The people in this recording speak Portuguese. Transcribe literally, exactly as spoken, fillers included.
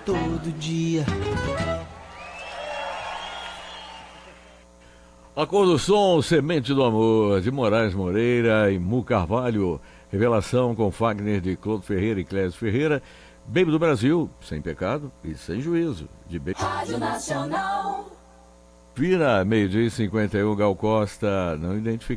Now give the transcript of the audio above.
todo dia. A Cor do Som, Semente do Amor, de Moraes Moreira e Mu Carvalho. Revelação com Fagner, de Claude Ferreira e Clésio Ferreira. Baby do Brasil, Sem Pecado e Sem Juízo, de Baby. Rádio Nacional. Vira, meio-dia e cinquenta e um, Gal Costa, não identifica.